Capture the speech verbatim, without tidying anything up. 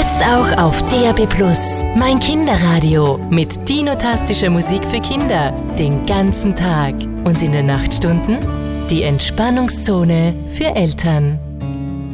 Jetzt auch auf D A B Plus, mein Kinderradio mit dinotastischer Musik für Kinder den ganzen Tag und in den Nachtstunden die Entspannungszone für Eltern.